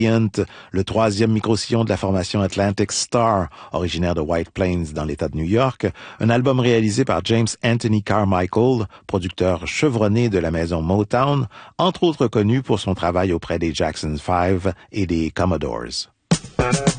le troisième micro-sillon de la formation Atlantic Star, originaire de White Plains dans l'État de New York, un album réalisé par James Anthony Carmichael, producteur chevronné de la maison Motown, entre autres connu pour son travail auprès des Jackson 5 et des Commodores.